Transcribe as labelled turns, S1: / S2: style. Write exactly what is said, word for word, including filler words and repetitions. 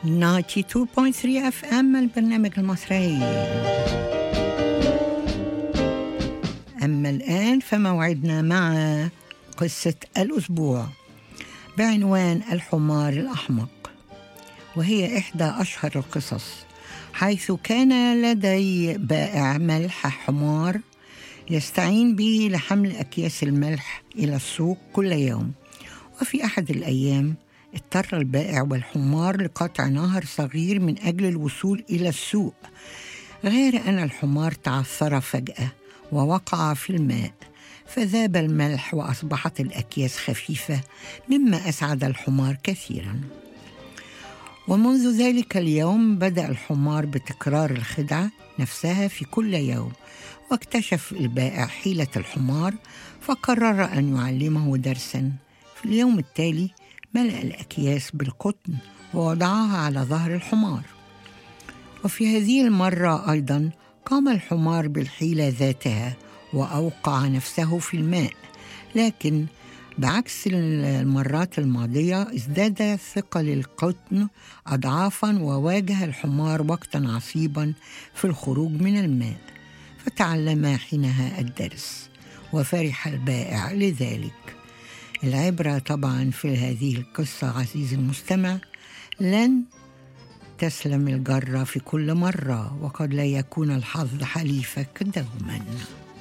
S1: تسعة وتسعين فاصلة ثلاثة اف ام البرنامج المصري. أما الآن فموعدنا مع قصة الأسبوع بعنوان الحمار الأحمق، وهي إحدى أشهر القصص، حيث كان لدي بائع ملح حمار يستعين به لحمل أكياس الملح إلى السوق كل يوم. وفي أحد الأيام اضطر البائع والحمار لقطع نهر صغير من أجل الوصول إلى السوق، غير أن الحمار تعثر فجأة ووقع في الماء، فذاب الملح وأصبحت الأكياس خفيفة، مما أسعد الحمار كثيرا. ومنذ ذلك اليوم بدأ الحمار بتكرار الخدعة نفسها في كل يوم، واكتشف البائع حيلة الحمار فقرر أن يعلمه درسا. في اليوم التالي ملأ الأكياس بالقطن ووضعها على ظهر الحمار. وفي هذه المرة أيضا قام الحمار بالحيلة ذاتها وأوقع نفسه في الماء، لكن بعكس المرات الماضية ازداد ثقل القطن أضعافا، وواجه الحمار وقتا عصيبا في الخروج من الماء، فتعلم حينها الدرس وفرح البائع لذلك. العبرة طبعا في هذه القصة عزيزي المستمع، لن تسلم الجرة في كل مرة، وقد لا يكون الحظ حليفك دوما.